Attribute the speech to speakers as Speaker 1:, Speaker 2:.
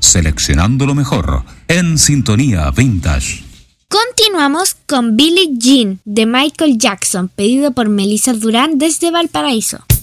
Speaker 1: seleccionando lo mejor en Sintonía Vintage.
Speaker 2: Continuamos con Billie Jean de Michael Jackson, pedido por Melissa Durán desde Valparaíso.